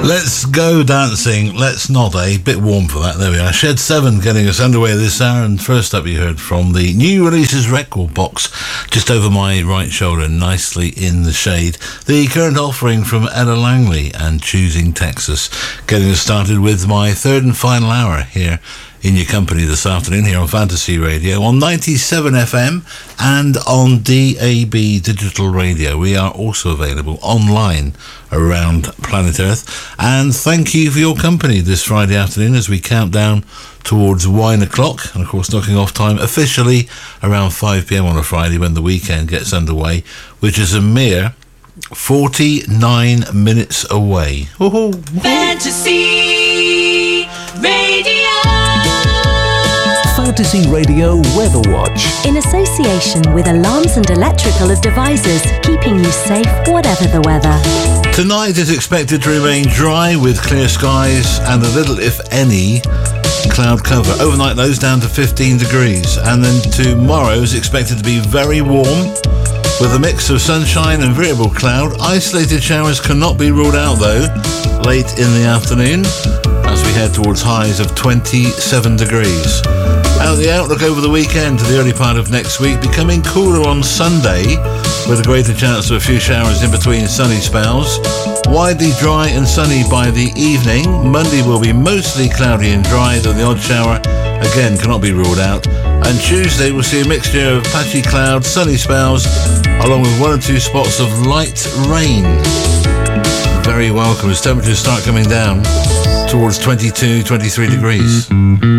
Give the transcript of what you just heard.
Let's go dancing. Let's not, eh? Bit warm for that. There we are. Shed 7 getting us underway this hour. And first up, you heard from the new releases record box, just over my right shoulder, nicely in the shade. The current offering from Ella Langley and Choosing Texas, getting us started with my third and final hour here in your company this afternoon here on Fantasy Radio on 97 FM and on DAB Digital Radio. We are also available online around planet Earth. And thank you for your company this Friday afternoon as we count down towards wine o'clock, and of course knocking off time officially around 5 p.m. on a Friday when the weekend gets underway, which is a mere 49 minutes away. Fantasy Radio. Fantasy Radio Weather Watch. In association with Alarms and Electrical Devices, keeping you safe whatever the weather. Tonight is expected to remain dry with clear skies and a little, if any, cloud cover. Overnight lows down to 15 degrees. And then tomorrow is expected to be very warm with a mix of sunshine and variable cloud. Isolated showers cannot be ruled out though late in the afternoon as we head towards highs of 27 degrees. Out the outlook over the weekend to the early part of next week, becoming cooler on Sunday with a greater chance of a few showers in between sunny spells. Widely dry and sunny by the evening. Monday will be mostly cloudy and dry, though the odd shower again cannot be ruled out. And Tuesday we'll see a mixture of patchy cloud, sunny spells, along with one or two spots of light rain. Very welcome as temperatures start coming down towards 22, 23 degrees.